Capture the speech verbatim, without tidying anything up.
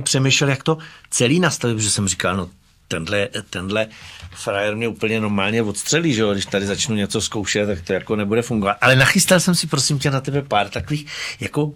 přemýšlel, jak to celý nastavit, protože jsem říkal, no tenhle, tenhle frajer mě úplně normálně odstřelí, že jo, když tady začnu něco zkoušet, tak to jako nebude fungovat. Ale nachystal jsem si, prosím tě, na tebe pár takových jako